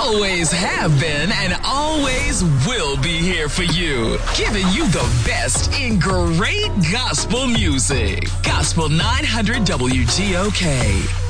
always have been and always will be here for you, giving you the best in great gospel music. Gospel 900 WGOK.